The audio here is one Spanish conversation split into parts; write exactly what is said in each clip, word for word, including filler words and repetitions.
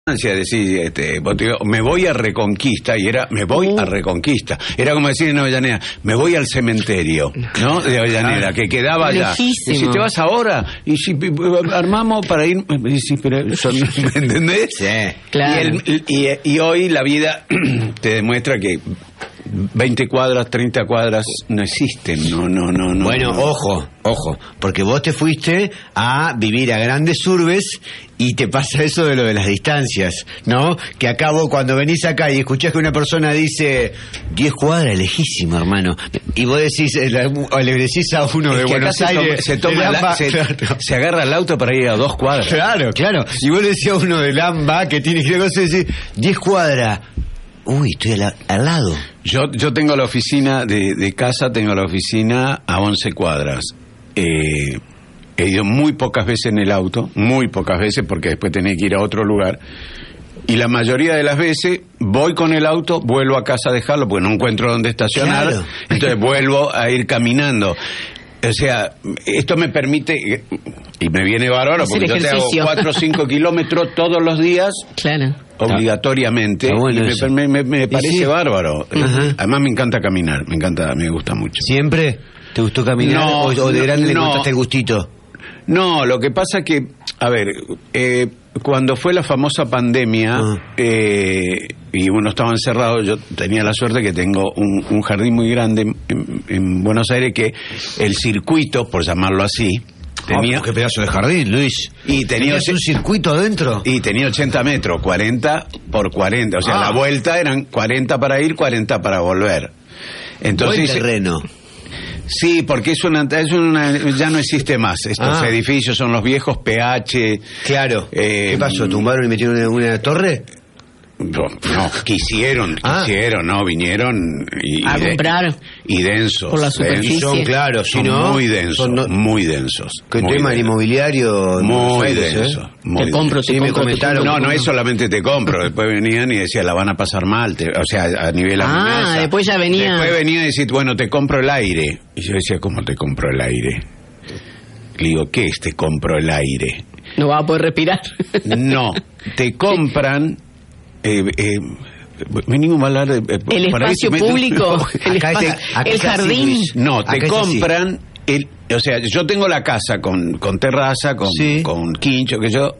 decir, este, me voy a Reconquista, y era, me voy a Reconquista. Era como decir en Avellaneda, me voy al cementerio, ¿no? De Avellaneda, que quedaba allá. Y si te vas ahora, y si armamos para ir, y si, pero, son, ¿me entendés? Sí, claro. Y, el, y, y hoy la vida te demuestra que veinte cuadras, treinta cuadras no existen, no, no, no, no. Bueno, no. ojo, ojo, porque vos te fuiste a vivir a grandes urbes y te pasa eso de lo de las distancias, ¿no? Que acá vos cuando venís acá y escuchás que una persona dice diez cuadras, lejísimo, hermano, y vos decís, o le decís a uno es de Buenos se Aires, se, toma Lamba, la, se, claro. se agarra el auto para ir a dos cuadras. Claro, claro. Y vos le decís a uno de Lamba que tiene que decir diez cuadras. Uy, estoy al, al lado. Yo yo tengo la oficina de, de casa, tengo la oficina a once cuadras. Eh, he ido muy pocas veces en el auto, muy pocas veces, porque después tenés que ir a otro lugar. Y la mayoría de las veces voy con el auto, vuelvo a casa a dejarlo, porque no encuentro dónde estacionar. Claro. Entonces vuelvo a ir caminando. O sea, esto me permite, y me viene bárbaro, porque yo te hago cuatro o cinco kilómetros todos los días. Claro. Obligatoriamente. Bueno, y me, me, me parece sí. bárbaro. Uh-huh. Además me encanta caminar, me encanta, me gusta mucho. ¿Siempre te gustó caminar no, o, o de grande no, le encontraste el gustito? No, lo que pasa que, a ver, eh, cuando fue la famosa pandemia, uh-huh. eh, y uno estaba encerrado, yo tenía la suerte que tengo un, un jardín muy grande en, en Buenos Aires, que el circuito, por llamarlo así, tenía... Oh, qué pedazo de jardín, Luis. Y tenía un circuito adentro. Y tenía ochenta metros, cuarenta por cuarenta. O sea, ah. la vuelta eran cuarenta para ir, cuarenta para volver. Entonces, buen terreno. Sí, porque es una, es una, ya no existe más. Estos ah. edificios son los viejos P H. Claro. Eh, ¿Qué pasó? ¿Tumbaron y metieron una, una torre? No, no, quisieron, ah. quisieron, no, vinieron y, a y comprar de, y densos, por la superficie. Densos, son claro, son si no, muy densos, son no, muy densos. ¿Qué muy tema denso. inmobiliario? Muy Aires, denso. ¿eh? Muy te compro, denso. te sí, compro, me comentaron. No, no es solamente te compro. Después venían y decían la van a pasar mal, te, o sea, a nivel ah, amenaza. después ya venía. Después venía y decía, bueno, te compro el aire. Y yo decía, ¿cómo te compro el aire? Le digo, ¿qué es te compro el aire? No va a poder respirar. No, te compran. Eh, eh, venimos a hablar de eh, el espacio público, el, acá espacio, te, acá el jardín. No, te compran el, o sea, yo tengo la casa con, con terraza, con, sí. con quincho, que yo,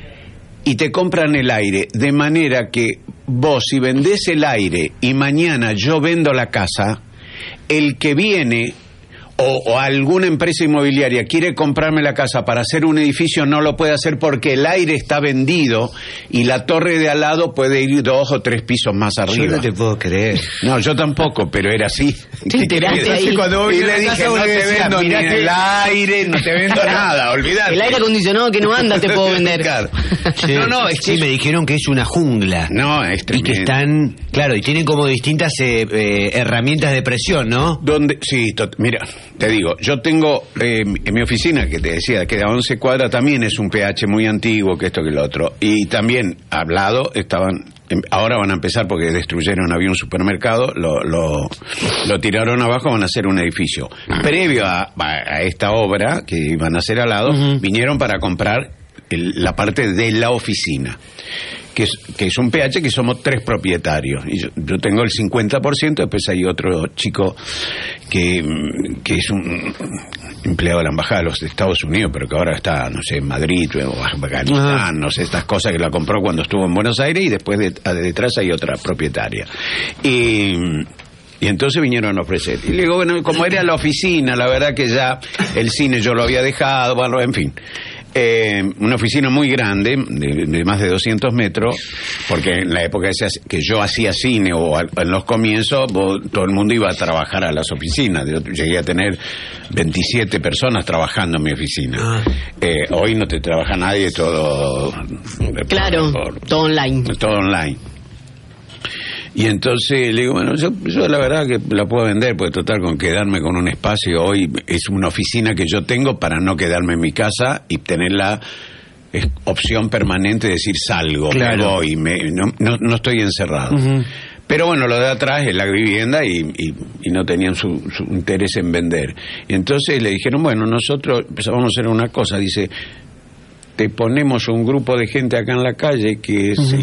y te compran el aire, de manera que vos si vendés el aire y mañana yo vendo la casa, el que viene O, o alguna empresa inmobiliaria quiere comprarme la casa para hacer un edificio, no lo puede hacer porque el aire está vendido y la torre de al lado puede ir dos o tres pisos más arriba. Yo no te puedo creer. No, yo tampoco, pero era así. ¿Te enteraste ahí? Cuando y le dije, no te vendo ni el aire, no te vendo nada, olvidate. El aire acondicionado que no anda te puedo vender. Claro. Sí, no, no, es que sí, me dijeron que es una jungla. No, es tremendo. Y que están, claro, y tienen como distintas eh, eh, herramientas de presión, ¿no? Donde, sí, to, mira, te digo, yo tengo eh, en mi oficina, que te decía, que a once cuadras también es un P H muy antiguo, que esto que lo otro. Y también, hablado, estaban, ahora van a empezar porque destruyeron, había un supermercado, lo, lo, lo tiraron abajo, van a hacer un edificio. Previo a, a esta obra que iban a hacer al lado, uh-huh. vinieron para comprar el, la parte de la oficina. Que es, que es un P H que somos tres propietarios. Y yo, yo tengo el cincuenta por ciento, después hay otro chico que, que es un empleado de la Embajada de los Estados Unidos, pero que ahora está, no sé, en Madrid o Afganistán, no sé, estas cosas que la compró cuando estuvo en Buenos Aires, y después de, de detrás hay otra propietaria. Y... Y entonces vinieron a ofrecer. Y le digo, bueno, como era la oficina, la verdad que ya el cine yo lo había dejado, bueno, en fin. Eh, una oficina muy grande, de, de más de doscientos metros, porque en la época esa que yo hacía cine o a, en los comienzos, vos, todo el mundo iba a trabajar a las oficinas. Yo llegué a tener veintisiete personas trabajando en mi oficina. Ah. Eh, hoy no te trabaja nadie, todo... Claro, por, por, todo online. Todo online. Y entonces le digo, bueno, yo, yo la verdad que la puedo vender, porque total, con quedarme con un espacio hoy es una oficina que yo tengo para no quedarme en mi casa y tener la es, opción permanente de decir salgo, claro. me voy, me, no, no, no estoy encerrado. Uh-huh. Pero bueno, lo de atrás es la vivienda y, y, y no tenían su, su interés en vender. Y entonces le dijeron, bueno, nosotros vamos a hacer una cosa, dice... te ponemos un grupo de gente acá en la calle que se